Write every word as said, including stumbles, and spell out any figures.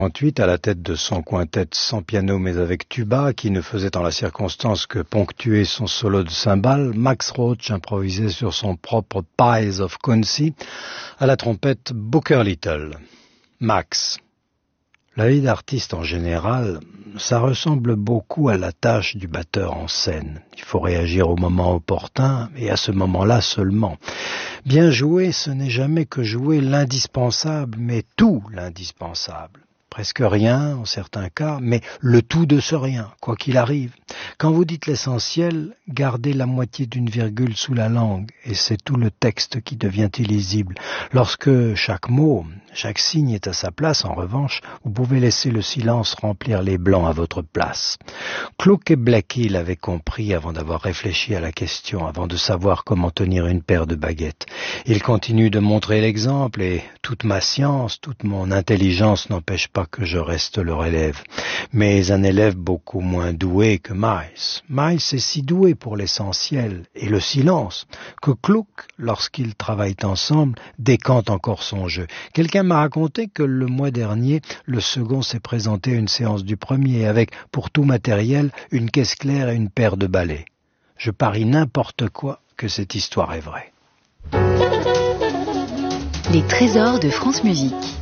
trente-huit, à la tête de son quintet sans piano mais avec tuba, qui ne faisait en la circonstance que ponctuer son solo de cymbales, Max Roach improvisait sur son propre Pies of Country, à la trompette Booker Little. Max. La vie d'artiste en général, ça ressemble beaucoup à la tâche du batteur en scène. Il faut réagir au moment opportun et à ce moment-là seulement. Bien jouer, ce n'est jamais que jouer l'indispensable, mais tout l'indispensable. Presque rien en certains cas, mais le tout de ce rien, quoi qu'il arrive. Quand vous dites l'essentiel, gardez la moitié d'une virgule sous la langue, et c'est tout le texte qui devient illisible. Lorsque chaque mot, chaque signe est à sa place, en revanche, vous pouvez laisser le silence remplir les blancs à votre place. Gluck et Blackie l'avaient compris avant d'avoir réfléchi à la question, avant de savoir comment tenir une paire de baguettes. Ils continuent de montrer l'exemple, et toute ma science, toute mon intelligence n'empêche pas que je reste leur élève. Mais un élève beaucoup moins doué que Miles. Miles est si doué pour l'essentiel et le silence que Gluck, lorsqu'ils travaillent ensemble, décante encore son jeu. Quelqu'un m'a raconté que le mois dernier, le second s'est présenté à une séance du premier avec, pour tout matériel, une caisse claire et une paire de balais. Je parie n'importe quoi que cette histoire est vraie. Les trésors de France Musique.